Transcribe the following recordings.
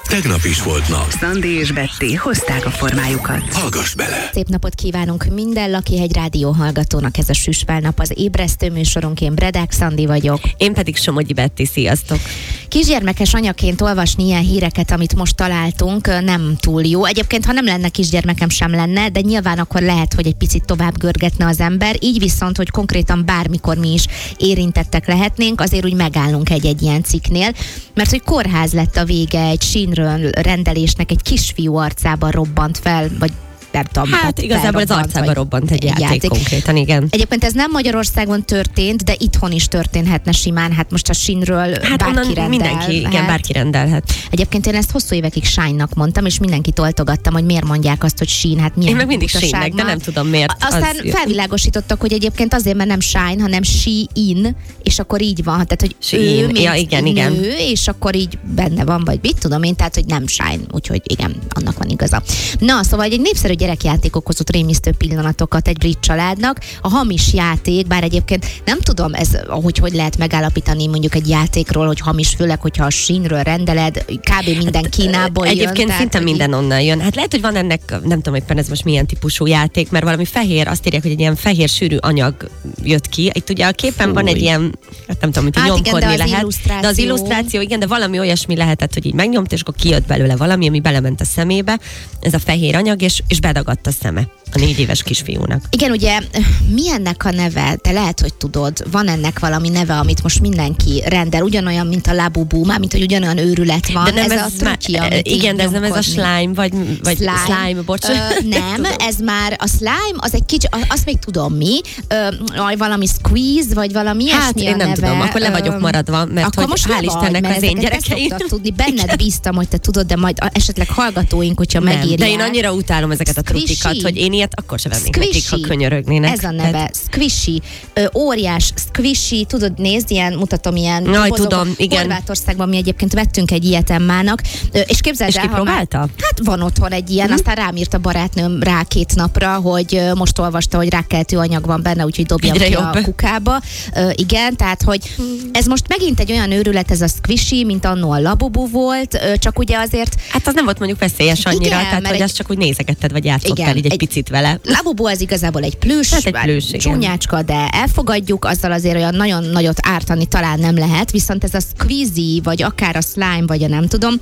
Tegnap is volt nap. Szandi és Betty hozták a formájukat. Hallgass bele! Szép napot kívánunk minden Lakihegy rádió hallgatónak, ez a Süspál nap, az ébresztő műsorunk, én Bredák Szandi vagyok. Én pedig Somogyi Betty, sziasztok! Kisgyermekes anyaként olvasni ilyen híreket, amit most találtunk, nem túl jó. Egyébként, ha nem lenne kisgyermekem, sem lenne, de nyilván akkor lehet, hogy egy picit tovább görgetne az ember. Így viszont, hogy konkrétan bármikor mi is érintettek lehetnénk, azért úgy megállunk egy ilyen cikknél, mert hogy kórház lett a vége egy sínről rendelésnek, egy kisfiú arcában robbant fel, vagy nem tudom. Hát igazából az arcába robbant egy játék konkrétan, igen. Egyébként ez nem Magyarországon történt, de itthon is történhetne simán, hát most a sínről bárki rendel. Mindenki, igen, bárki rendelhet. Egyébként én ezt hosszú évekig Shine-nak mondtam, és mindenkit oltogattam, hogy miért mondják azt, hogy Shine, hát milyen. Én meg mindig Shine-nek, de nem tudom miért. Aztán felvilágosítottak, hogy egyébként azért, mert nem Shine, hanem Shein, és akkor így van, tehát hogy ő mint nő, és akkor így benne van, vagy mit tudom én, tehát hogy nem Shine, úgyhogy igen, annak van igaza. Na, szóval egy népszerű gyerekjáték okozott rémisztő pillanatokat egy brit családnak. A hamis játék, bár egyébként nem tudom, ez hogy lehet megállapítani mondjuk egy játékról, hogy hamis, főleg, hogyha a Sheinről rendeled, kb. Minden Kínából jön. Egyébként szinte minden onnan jön. Hát lehet, hogy van ennek, nem tudom éppen ez most milyen típusú játék, mert valami fehér, azt írják, hogy egy ilyen fehér sűrű anyag jött ki. Itt ugye a képen van egy ilyen, hát nem tudom, hogy nyomkodni lehet. De az illusztráció, igen, de valami olyasmi lehetett, hogy így megnyomt, és akkor kijött belőle valami, ami belement a szemébe, ez a fehér anyag, és bedagadt a szeme a 4 éves kisfiúnak. Igen, ugye mi ennek a neve? Te lehet, hogy tudod, van ennek valami neve, amit most mindenki rendel, ugyanolyan, mint a Labubu, mint hogy ugyanolyan őrület van. De nem ez a trutyi, amit igen, de ez nem ez a slime, vagy slime, bocsánat. Nem, ez már a slime, az egy kicsi, azt még tudom mi, valami squeeze, vagy valami ilyesmi hát, a én nem neve. tudom, akkor le vagyok maradva, mert hogy hál' Istennek az én gyerekeim. Tudni, benned bíztam, hogy te tudod, de majd esetleg hallgatóink, hogyha megírják. De én annyira utálom ezeket a trutikat, hogy én ilyet akkor sem vennék nekik, ha könyörögnének. Ez a neve, squishy, óriás squishy, tudod, nézd, mutatom ilyen tudom, igen. Horvátországban mi egyébként vettünk egy ilyet Emmának, és képzeld el, kipróbálta? Hát van otthon egy ilyen, aztán rám írt a barátnőm rá 2 napra, hogy most olvasta, hogy rákkeltő anyag van benne, úgyhogy dobjam ki a kukába. Igen, tehát, hogy ez most megint egy olyan őrület, ez a squishy, mint annó a Labubu volt, csak ugye azért... Hát az nem volt mondjuk veszélyes annyira, igen, tehát hogy azt csak úgy nézegetted, vagy játszottál így egy picit vele. Labubu az igazából egy plüss, csúnyácska, de elfogadjuk, azzal azért olyan nagyon nagyot ártani talán nem lehet, viszont ez a squeezy, vagy akár a slime, vagy a nem tudom,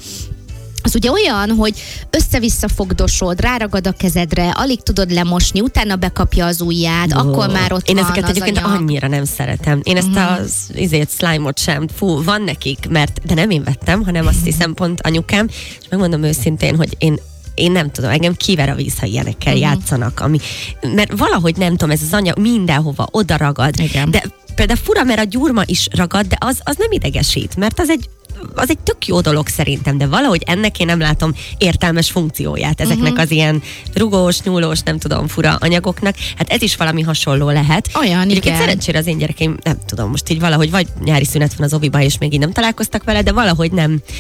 az ugye olyan, hogy össze-vissza fogdosod, ráragad a kezedre, alig tudod lemosni, utána bekapja az ujját, akkor már ott én van ezeket az egyébként anyag. annyira nem szeretem. Én ezt az slime-ot sem, van nekik, de nem én vettem, hanem azt hiszem pont anyukám, és megmondom őszintén, hogy én nem tudom, engem kiver a víz, ha ilyenekkel játszanak, mert valahogy nem tudom, ez az anyag mindenhova oda ragad, de például fura, mert a gyurma is ragad, de az nem idegesít, mert az egy tök jó dolog szerintem, de valahogy ennek én nem látom értelmes funkcióját ezeknek az ilyen rugós, nyúlós, nem tudom, fura anyagoknak. Hát ez is valami hasonló lehet. Olyan, igen. Szerencsére az én gyerekeim, nem tudom, most így valahogy vagy nyári szünet van az oviba, és még így nem találkoztak vele, de valahogy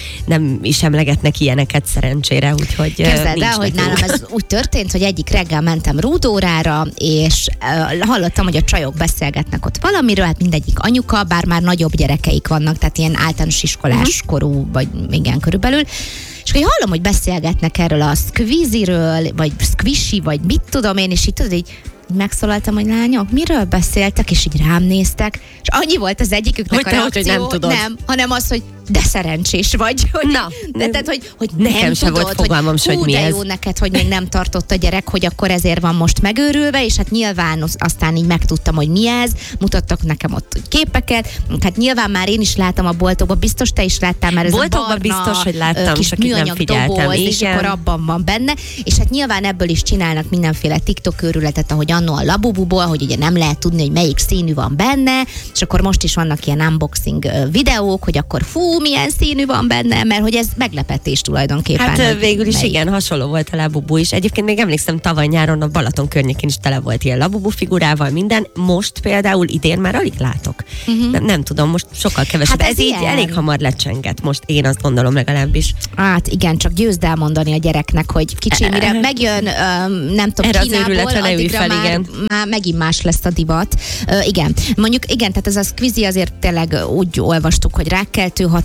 nem is emlegetnek ilyeneket szerencsére, úgyhogy képzeld el, hogy nálam ez úgy történt, hogy egyik reggel mentem rúdórára, és hallottam, hogy a csajok beszélgetnek ott valamiről, hát mindegyik anyuka, bár már nagyobb gyerekeik vannak, tehát ilyen általános iskolás korú, vagy igen, körülbelül. És hogy hallom, hogy beszélgetnek erről a squeezy-ről, vagy squishy, vagy mit tudom én, és így tudod, így megszólaltam, hogy lányok, miről beszéltek, és így rám néztek, és annyi volt az egyiküknek a reakció, hogy nem tudod. Nem, hanem az, hogy de szerencsés vagy, hogy, tehát, hogy nekem nem sem tudod, volt fogalmam, hogy mi de ez. jó neked, hogy még nem tartott a gyerek, hogy akkor ezért van most megőrülve, és hát nyilván aztán így megtudtam, hogy mi ez, mutattak nekem ott képeket, hát nyilván már én is láttam a boltokban, biztos te is láttál már ez boltokban a barna, biztos, hogy láttam, kis műanyag doboz, és akkor abban van benne, és hát nyilván ebből is csinálnak mindenféle TikTok őrületet, ahogy annó a Labububól, hogy ugye nem lehet tudni, hogy melyik színű van benne, és akkor most is vannak ilyen unboxing videók, hogy akkor milyen színű van benne, mert hogy ez meglepetés tulajdonképpen. Hát végül is igen, hasonló volt a Labubu is. Egyébként még emlékszem, tavaly nyáron a Balaton környékén is tele volt ilyen Labubu figurával minden. Most például idén már alig látok. Nem tudom, most sokkal kevesebb. Hát ez így elég hamar lecsengett most, én azt gondolom legalábbis. Hát igen, csak győzd elmondani a gyereknek, hogy kicsi, mire megjön, nem tudom, erre Kínából, addigra már megint más lesz a divat. Igen, mondjuk igen, tehát ez a squeezy azért tényleg úgy olvastuk, hogy rákkeltő hatás,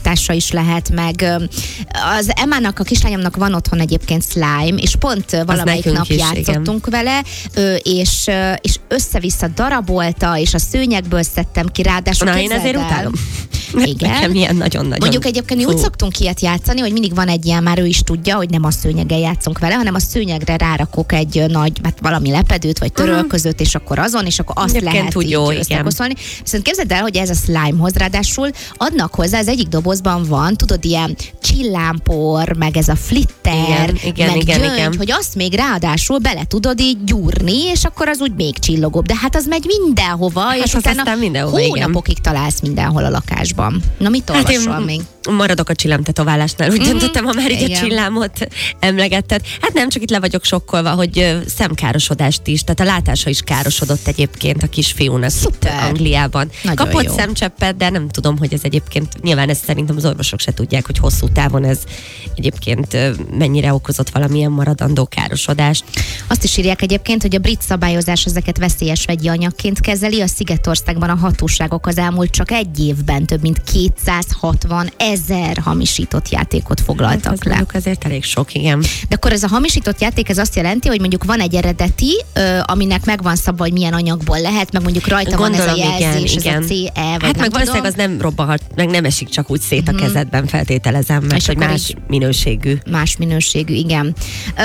hatása is lehet, meg az Emmának, a kislányomnak van otthon egyébként slime, és pont valamelyik nap játszottunk vele, és össze-vissza darabolta, és a szőnyegből szedtem ki, ráadásul én ezért utálom. Igen. Nekem ilyen nagyon-nagyon. Mondjuk egyébként mi úgy szoktunk ilyet játszani, hogy mindig van egy ilyen, már ő is tudja, hogy nem a szőnyeggel játszunk vele, hanem a szőnyegre rárakok egy nagy, hát valami lepedőt, vagy törölközőt, és akkor azon, és akkor azt lehet így összekoszolni. Viszont képzeld el, hogy ez a slimehoz ráadásul adnak hozzá, az egyik dobozban van, tudod, ilyen csillámpor, meg ez a flitter, meg gyöngy, hogy azt még ráadásul bele tudod így gyúrni, és akkor az úgy még csillogóbb. De hát az megy mindenhova, hát és utána hónapokig találsz mindenhol a lakásban. Na, mit olvasol még? Maradok a csillámtetoválásnál. Úgy döntöttem, ha már így a csillámot emlegetted. Hát nem, csak itt le vagyok sokkolva, hogy szemkárosodást is, tehát a látása is károsodott egyébként a kisfiúnak itt Angliában. Nagyon kapott jó szemcseppet, de nem tudom, hogy ez egyébként, nyilván ezt szerintem az orvosok se tudják, hogy hosszú távon ez egyébként mennyire okozott valamilyen maradandó károsodást. Azt is írják egyébként, hogy a brit szabályozás ezeket veszélyes vegyi anyagként kezeli. A Szigetországban a hatóságok az elmúlt csak egy évben több mint 260 000 hamisított játékot foglaltak hát le. Azért elég sok, igen. De akkor ez a hamisított játék, ez azt jelenti, hogy mondjuk van egy eredeti, aminek megvan szabva, hogy milyen anyagból lehet, meg mondjuk rajta gondolom, van ez a jelzés, igen. Ez a CE, vagy hát meg valószínűleg az nem robbanhat, meg nem esik csak úgy szét a kezedben, feltételezem, mert hogy más minőségű. Más minőségű, igen.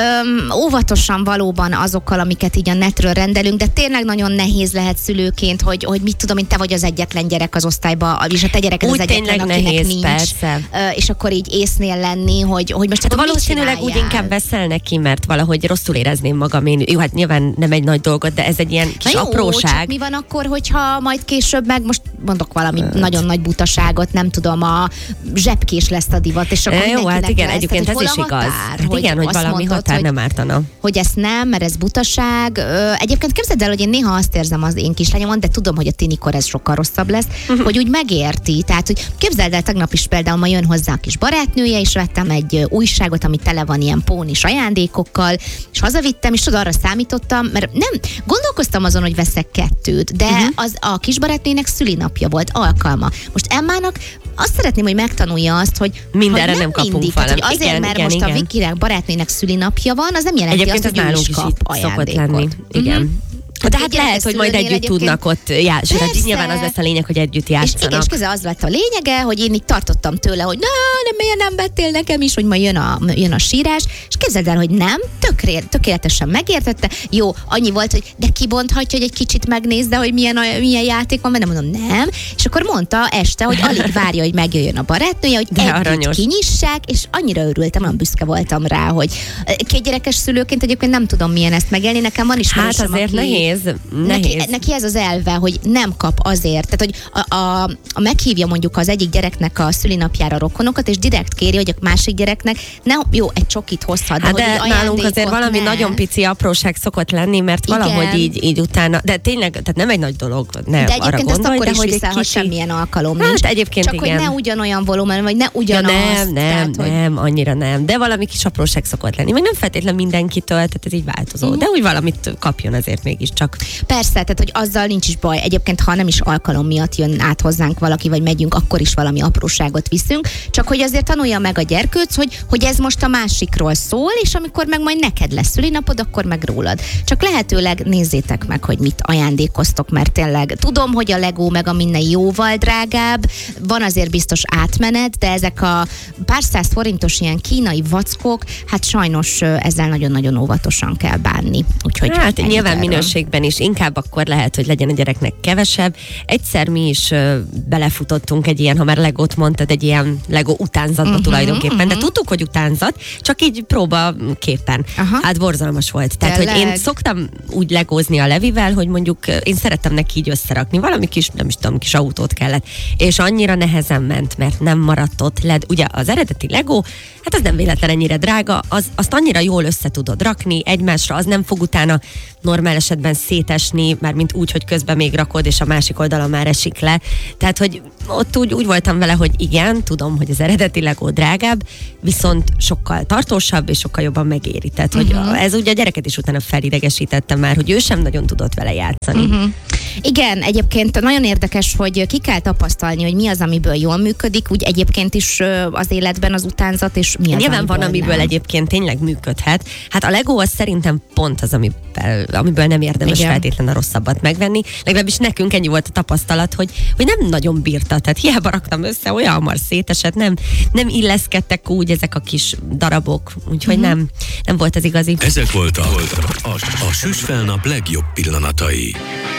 Óvatosan valóban azokkal, amiket így a netről rendelünk, de tényleg nagyon nehéz lehet szülőként, hogy mit tudom én, te vagy az egyetlen gyerek az osztályba, és a te gyereked az egyetlen, akinek nehéz, nincs. Persze. És akkor így észnél lenni, hogy most hát valószínűleg úgy inkább veszel neki, mert valahogy rosszul érezném magam én. Jó, hát nyilván nem egy nagy dolgot, de ez egy ilyen kis apróság. Csak mi van akkor, hogyha majd később meg, most mondok valami nagyon nagy butaságot, nem tudom, a zsebkés lesz a divat, és akkor jó, hát igen, egyébként ez is igaz. Hát igen, hogy valami mondod, határ nem ártana. Hogy ezt nem, mert ez butaság. Egyébként képzeld el, hogy én néha azt érzem az én kislányomon, de tudom, hogy a tinikor ez sokkal rosszabb lesz, hogy úgy megérti. Tehát, hogy képzeld el, tegnap is például ma jön hozzá a kis barátnője, és vettem egy újságot, ami tele van ilyen pónis ajándékokkal, és hazavittem, és arra számítottam, mert nem, gondolkoztam azon, hogy veszek 2, de az a kis barátnőnek szülinapja volt, alkalma. Most Emmának azt szeretném, hogy megtanulja azt, hogy mindenre nem kapunk mindig, valamit. Tehát, azért, mert most a Vikinek barátnőnek szülinapja van, az nem jelenti egyébként azt, hogy ő is kap ajándékot. Igen. De hát lehet, hogy majd együtt tudnak ott játszani. Tehát nyilván az lesz a lényeg, hogy együtt játszanak. És közben az lett a lényege, hogy én így tartottam tőle, hogy miért nem vettél nekem is, hogy majd jön a sírás, és képzeld el, hogy nem, tökéletesen megértette. Jó, annyi volt, hogy de kibonthatja, hogy egy kicsit megnézd, de hogy milyen játék van, mert nem mondom, nem. És akkor mondta este, hogy alig várja, hogy megjöjjön a barátnője, hogy együtt kinyissák, és annyira örültem, olyan büszke voltam rá, hogy 2 gyerekes szülőként egyébként nem tudom, milyen ezt megélni. Nekem van ismerősöm, hát azért nehéz. Neki ez az elve, hogy nem kap azért. Tehát, hogy a meghívja mondjuk az egyik gyereknek a szülinapjára a rokonokat, és direkt kéri, hogy a másik gyereknek jó, egy csokit hozhat. Hát de nálunk azért valami nagyon pici apróság szokott lenni, mert valahogy így utána, de tényleg, tehát nem egy nagy dolog, ne de arra egyébként gondolj, ezt akkor is viszel, ha semmilyen alkalom nincs. Hát egyébként csak igen. hogy ne ugyanolyan volumen, vagy ne ugyanaz. Nem, annyira nem. De valami kis apróság szokott lenni. Meg nem feltétlen mindenkitől, tehát ez így változó. De úgy valamit kapjon azért mégiscsak. Persze, tehát hogy azzal nincs is baj. Egyébként, ha nem is alkalom miatt jön át hozzánk valaki, vagy megyünk, akkor is valami apróságot viszünk. Csak hogy azért tanulja meg a gyerkőc, hogy ez most a másikról szól, és amikor meg majd neked lesz szülinapod, akkor meg rólad. Csak lehetőleg nézzétek meg, hogy mit ajándékoztok, mert tényleg tudom, hogy a Lego meg a minden jóval drágább, van azért biztos átmenet, de ezek a pár száz forintos ilyen kínai vackok, hát sajnos ezzel nagyon-nagyon óvatosan kell bánni. Úgyhogy hát nyilván minőségben is inkább akkor lehet, hogy legyen a gyereknek kevesebb. Egyszer mi is belefutottunk egy ilyen, ha már Legót mondtad, egy ilyen Lego utánzatba tulajdonképpen, de tudtuk, hogy utánzat, csak így próbaképpen. Hát borzalmas volt. Tehát, hogy én szoktam úgy legózni a Levivel, hogy mondjuk én szerettem neki így összerakni. Valami kis, nem is tudom, kis autót kellett. És annyira nehezen ment, mert nem maradt ott led. Ugye az eredeti Lego, hát az nem véletlen ennyire drága, azt annyira jól össze tudod rakni egymásra, az nem fog utána normál esetben szétesni, mármint úgy, hogy közben még rakod, és a másik oldalon már esik le. Tehát, hogy ott úgy voltam vele, hogy igen, tudom, hogy az eredeti Lego drágább, viszont sokkal tartósabb, és sokkal jobban megéri. Tehát, hogy ez ugye a gyereket is utána felidegesítette már, hogy ő sem nagyon tudott vele játszani. Igen, egyébként nagyon érdekes, hogy ki kell tapasztalni, hogy mi az, amiből jól működik, úgy egyébként is az életben az utánzat, és mi az, nyilván van, amiből nem. Egyébként tényleg működhet. Hát a Lego az szerintem pont az, amiből nem érdemes feltétlenül a rosszabbat megvenni. Legalábbis nekünk ennyi volt a tapasztalat, hogy nem nagyon bírta. Tehát hiába raktam össze, olyan hamar szétesett, nem illeszkedtek úgy ezek a kis darabok, úgyhogy nem volt az igazi. Ezek voltak a Süsfelnap legjobb pillanatai.